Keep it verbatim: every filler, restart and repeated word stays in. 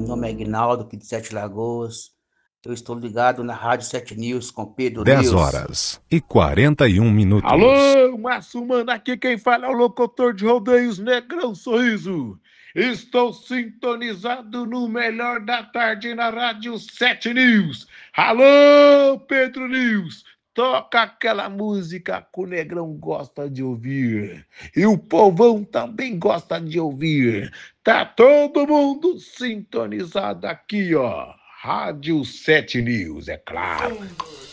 nome é Aguinaldo, aqui de Sete Lagoas. Eu estou ligado na Rádio Sete News com Pedro dez News. horas e quarenta e um minutos. Alô, Massumano, aqui quem fala é o locutor de rodeios Negrão Sorriso. Estou sintonizado no melhor da tarde na Rádio Sete News. Alô, Pedro News, toca aquela música que o Negrão gosta de ouvir. E o povão também gosta de ouvir. Tá todo mundo sintonizado aqui, ó. Rádio Sete News, é claro.